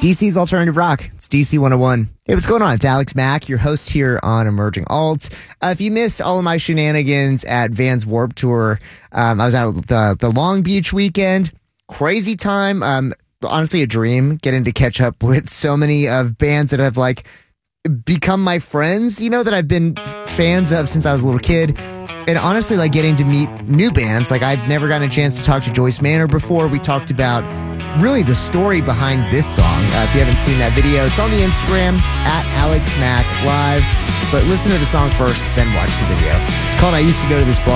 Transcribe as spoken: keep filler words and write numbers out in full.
D C's Alternative Rock. It's D C one oh one. Hey, what's going on? It's Alex Mack, your host here on Emerging Alt. Uh, if you missed all of my shenanigans at Vans Warped Tour, um, I was out the, the Long Beach weekend. Crazy time. Um, honestly, a dream getting to catch up with so many of bands that have like become my friends, you know, that I've been fans of since I was a little kid. And honestly, like getting to meet new bands. Like I've never gotten a chance to talk to Joyce Manor before. We talked about really the story behind this song. Uh, if you haven't seen that video, it's on the Instagram at Alex Mack Live. But listen to the song first, then watch the video. It's called I Used to Go to This Bar.